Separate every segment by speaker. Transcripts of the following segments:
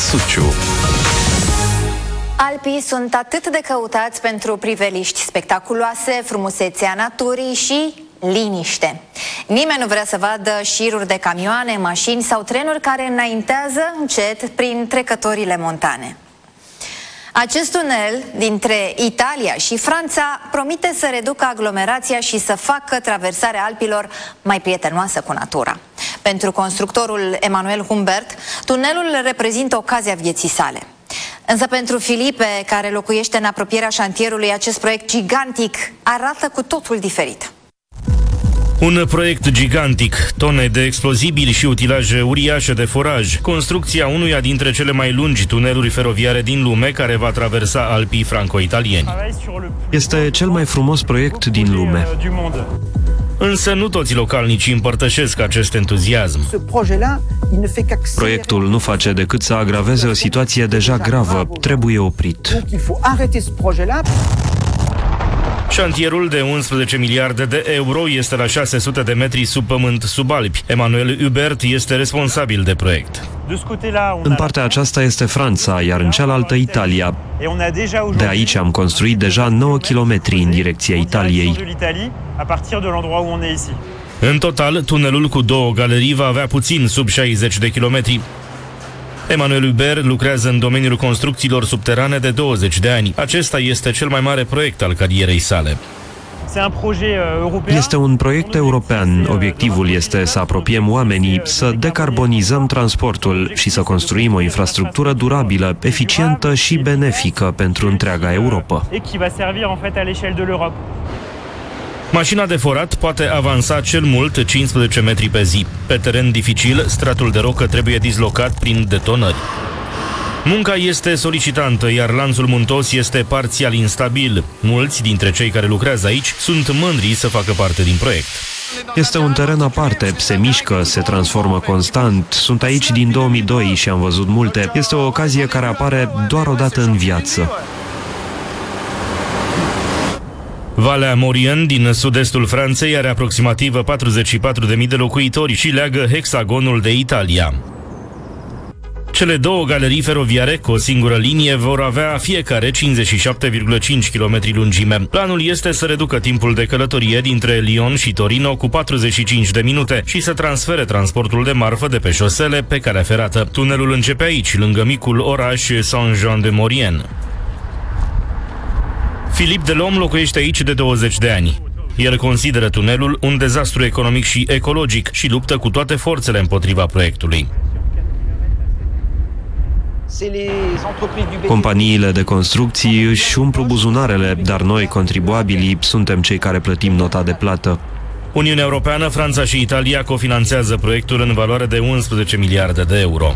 Speaker 1: Suciu.
Speaker 2: Alpii sunt atât de căutați pentru priveliști spectaculoase, frumusețea naturii și liniște. Nimeni nu vrea să vadă șiruri de camioane, mașini sau trenuri care înaintează încet prin trecătorile montane. Acest tunel dintre Italia și Franța promite să reducă aglomerația și să facă traversarea Alpilor mai prietenoasă cu natura. Pentru constructorul Emanuel Humbert, tunelul reprezintă ocazia vieții sale. Însă pentru Filipe, care locuiește în apropierea șantierului, acest proiect gigantic arată cu totul diferit.
Speaker 3: Un proiect gigantic, tone de explozibili și utilaje uriașe de foraj, construcția unuia dintre cele mai lungi tuneluri feroviare din lume care va traversa Alpii franco-italieni.
Speaker 4: Este cel mai frumos proiect din lume.
Speaker 3: Însă nu toți localnicii împărtășesc acest entuziasm.
Speaker 4: Proiectul nu face decât să agraveze o situație deja gravă. Trebuie oprit.
Speaker 3: Șantierul de 11 miliarde de euro este la 600 de metri sub pământ, sub Alpi. Emanuel Hubert este responsabil de proiect.
Speaker 4: În partea aceasta este Franța, iar în cealaltă Italia. De aici am construit deja 9 kilometri în direcția Italiei.
Speaker 3: În total, tunelul cu 2 galerii va avea puțin sub 60 de kilometri. Emanuel Hubert lucrează în domeniul construcțiilor subterane de 20 de ani. Acesta este cel mai mare proiect al carierei sale.
Speaker 4: Este un proiect european. Obiectivul este să apropiem oamenii, să decarbonizăm transportul și să construim o infrastructură durabilă, eficientă și benefică pentru întreaga Europa.
Speaker 3: Mașina de forat poate avansa cel mult 15 metri pe zi. Pe teren dificil, stratul de rocă trebuie dislocat prin detonări. Munca este solicitantă, iar lanțul muntos este parțial instabil. Mulți dintre cei care lucrează aici sunt mândri să facă parte din proiect.
Speaker 4: Este un teren aparte, se mișcă, se transformă constant. Sunt aici din 2002 și am văzut multe. Este o ocazie care apare doar o dată în viață.
Speaker 3: Valea Maurienne din sud-estul Franței are aproximativ 44.000 de locuitori și leagă hexagonul de Italia. Cele 2 galerii feroviare cu o singură linie vor avea fiecare 57,5 km lungime. Planul este să reducă timpul de călătorie dintre Lyon și Torino cu 45 de minute și să transfere transportul de marfă de pe șosele pe calea ferată. Tunelul începe aici, lângă micul oraș Saint-Jean-de-Maurienne. Filip Delhomme locuiește aici de 20 de ani. El consideră tunelul un dezastru economic și ecologic și luptă cu toate forțele împotriva proiectului.
Speaker 4: Companiile de construcții își umplu buzunarele, dar noi, contribuabilii, suntem cei care plătim nota de plată.
Speaker 3: Uniunea Europeană, Franța și Italia cofinanțează proiectul în valoare de 11 miliarde de euro.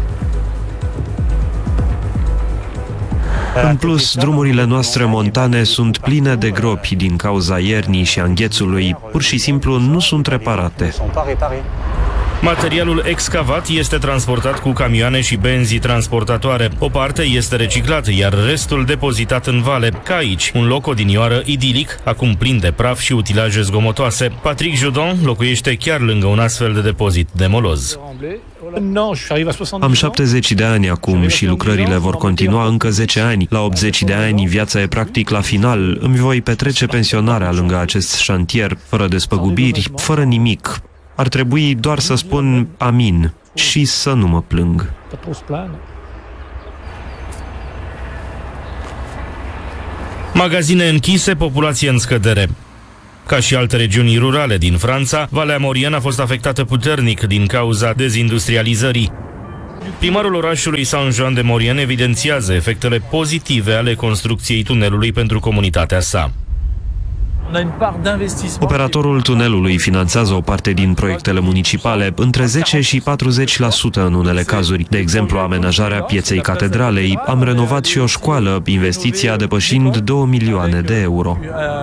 Speaker 4: În plus, drumurile noastre montane sunt pline de gropi din cauza iernii și a înghețului. Pur și simplu nu sunt reparate.
Speaker 3: Materialul excavat este transportat cu camioane și benzi transportatoare. O parte este reciclată, iar restul depozitat în vale, ca aici, un loc odinioară idilic, acum plin de praf și utilaje zgomotoase. Patrick Judon locuiește chiar lângă un astfel de depozit de moloz.
Speaker 4: Am 70 de ani acum și lucrările vor continua încă 10 ani. La 80 de ani, viața e practic la final. Îmi voi petrece pensionarea lângă acest șantier, fără despăgubiri, fără nimic. Ar trebui doar să spun amin și să nu mă plâng.
Speaker 3: Magazine închise, populație în scădere. Ca și alte regiuni rurale din Franța, Valea Maurienne a fost afectată puternic din cauza dezindustrializării. Primarul orașului Saint-Jean-de-Maurienne evidențiază efectele pozitive ale construcției tunelului pentru comunitatea sa.
Speaker 4: Operatorul tunelului finanțează o parte din proiectele municipale, între 10 și 40% în unele cazuri. De exemplu, amenajarea pieței catedralei. Am renovat și o școală, investiția depășind 2 milioane de euro.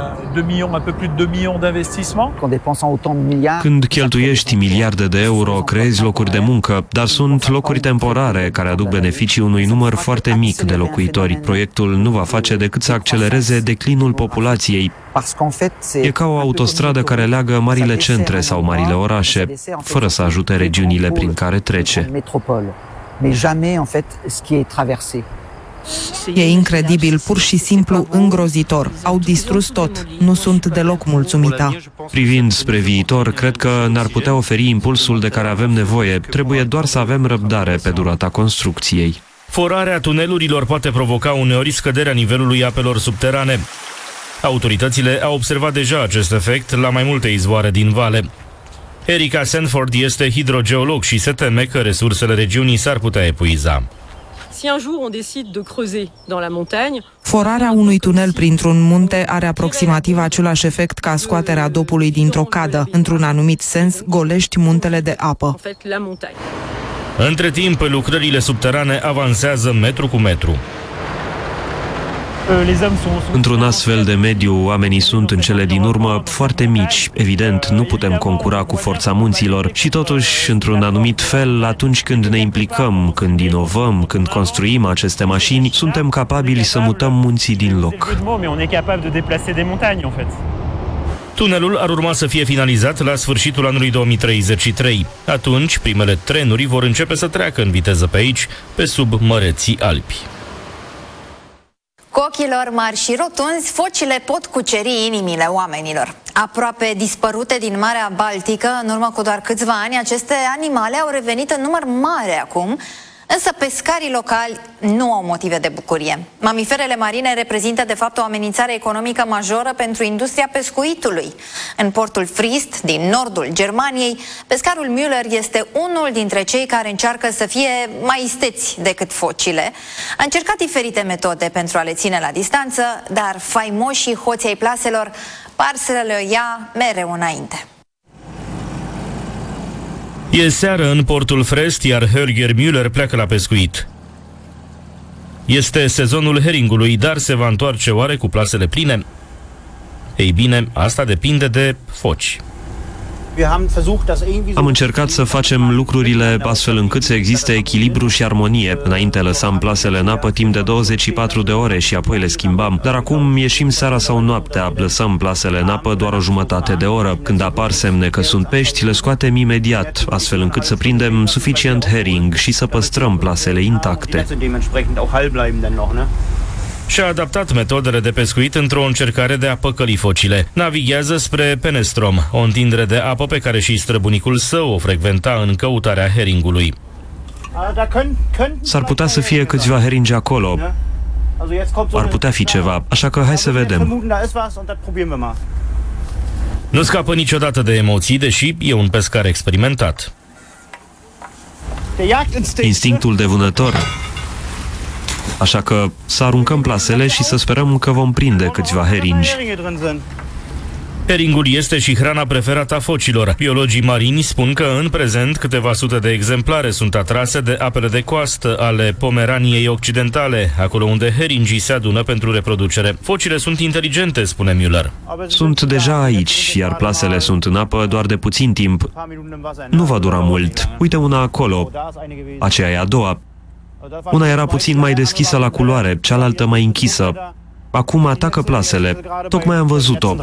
Speaker 4: Când cheltuiești miliarde de euro, creezi locuri de muncă, dar sunt locuri temporare care aduc beneficii unui număr foarte mic de locuitori. Proiectul nu va face decât să accelereze declinul populației. E ca o autostradă care leagă marile centre sau marile orașe, fără să ajute regiunile prin care trece.
Speaker 1: mais jamais en fait ce qui est traversé.
Speaker 5: E incredibil, pur și simplu îngrozitor. Au distrus tot. Nu sunt deloc mulțumită.
Speaker 4: Privind spre viitor, cred că ne-ar putea oferi impulsul de care avem nevoie. Trebuie doar să avem răbdare pe durata construcției.
Speaker 3: Forarea tunelurilor poate provoca uneori scăderea nivelului apelor subterane. Autoritățile au observat deja acest efect la mai multe izvoare din vale. Erica Sanford este hidrogeolog și se teme că resursele regiunii s-ar putea epuiza.
Speaker 5: Forarea unui tunel printr-un munte are aproximativ același efect ca scoaterea dopului dintr-o cadă. Într-un anumit sens, golești muntele de apă.
Speaker 3: Între timp, lucrările subterane avansează metru cu metru.
Speaker 4: Într-un astfel de mediu, oamenii sunt în cele din urmă foarte mici. Evident, nu putem concura cu forța munților și totuși, într-un anumit fel, atunci când ne implicăm, când inovăm, când construim aceste mașini, suntem capabili să mutăm munții din loc.
Speaker 3: Tunelul ar urma să fie finalizat la sfârșitul anului 2033. Atunci, primele trenuri vor începe să treacă în viteză pe aici, pe sub măreții Alpi.
Speaker 2: Cu ochilor mari și rotunzi, focile pot cuceri inimile oamenilor. Aproape dispărute din Marea Baltică, în urmă cu doar câțiva ani, aceste animale au revenit în număr mare acum, însă pescarii locali nu au motive de bucurie. Mamiferele marine reprezintă de fapt o amenințare economică majoră pentru industria pescuitului. În portul Frist, din nordul Germaniei, pescarul Müller este unul dintre cei care încearcă să fie mai isteți decât focile. A încercat diferite metode pentru a le ține la distanță, dar faimoșii hoții ai plaselor par să le ia mereu înainte.
Speaker 3: E seară în portul Frest, iar Holger Müller pleacă la pescuit. Este sezonul heringului, dar se va întoarce oare cu plasele pline? Ei bine, asta depinde de foci.
Speaker 4: Am încercat să facem lucrurile astfel încât să existe echilibru și armonie. Înainte lăsam plasele în apă timp de 24 de ore și apoi le schimbam. Dar acum ieșim seara sau noaptea, lăsăm plasele în apă doar o jumătate de oră. Când apar semne că sunt pești, le scoatem imediat, astfel încât să prindem suficient herring și să păstrăm plasele intacte.
Speaker 3: Și-a adaptat metodele de pescuit într-o încercare de a păcăli focile. Navighează spre Penestrom, o întindere de apă pe care și străbunicul său o frecventa în căutarea heringului.
Speaker 4: S-ar putea să fie câțiva heringi acolo. Ar putea fi ceva, așa că hai să vedem.
Speaker 3: Nu scapă niciodată de emoții, deși e un pescar experimentat.
Speaker 4: Instinctul de vânător. Așa că să aruncăm plasele și să sperăm că vom prinde câțiva heringi.
Speaker 3: Heringul este și hrana preferată a focilor. Biologii marini spun că în prezent câteva sute de exemplare sunt atrase de apele de coastă ale Pomeraniei Occidentale, acolo unde heringii se adună pentru reproducere. Focile sunt inteligente, spune Müller.
Speaker 4: Sunt deja aici, iar plasele sunt în apă doar de puțin timp. Nu va dura mult. Uite una acolo. Aceea e a doua. Una era puțin mai deschisă la culoare, cealaltă mai închisă. Acum atacă plasele. Tocmai am văzut-o.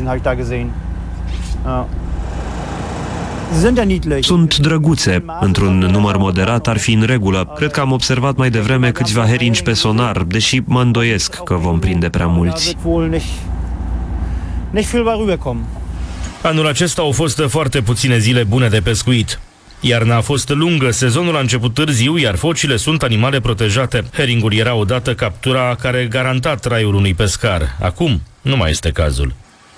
Speaker 4: Sunt drăguțe. Într-un număr moderat ar fi în regulă. Cred că am observat mai devreme câțiva heringi pe sonar, deși mă îndoiesc că vom prinde prea mulți.
Speaker 3: Anul acesta au fost foarte puține zile bune de pescuit. Iarna a fost lungă, sezonul a început târziu, iar focile sunt animale protejate. Heringul era odată captura care garanta traiul unui pescar. Acum nu mai este cazul.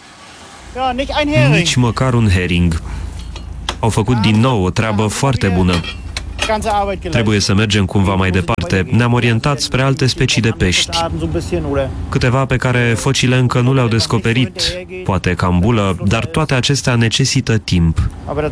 Speaker 4: Nici măcar un hering. Au făcut din nou o treabă foarte bună. Trebuie să mergem cumva mai departe. Ne-am orientat spre alte specii de pești. Câteva pe care focile încă nu le-au descoperit, poate cambulă, dar toate acestea necesită timp.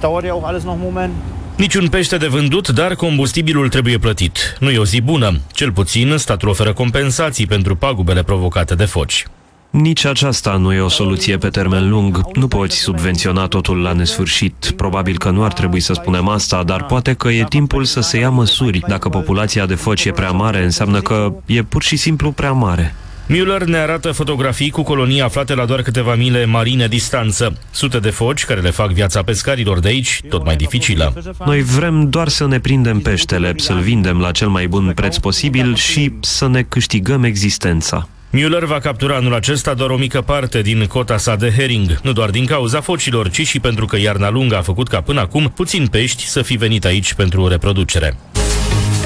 Speaker 3: Niciun pește de vândut, dar combustibilul trebuie plătit. Nu e o zi bună. Cel puțin, statul oferă compensații pentru pagubele provocate de foci.
Speaker 4: Nici aceasta nu e o soluție pe termen lung. Nu poți subvenționa totul la nesfârșit. Probabil că nu ar trebui să spunem asta, dar poate că e timpul să se ia măsuri. Dacă populația de foci e prea mare, înseamnă că e pur și simplu prea mare.
Speaker 3: Müller ne arată fotografii cu colonii aflate la doar câteva mile marine distanță. Sute de foci care le fac viața pescarilor de aici tot mai dificilă.
Speaker 4: Noi vrem doar să ne prindem peștele, să-l vindem la cel mai bun preț posibil și să ne câștigăm existența.
Speaker 3: Müller va captura anul acesta doar o mică parte din cota sa de herring, nu doar din cauza focilor, ci și pentru că iarna lungă a făcut ca până acum puțini pești să fi venit aici pentru reproducere.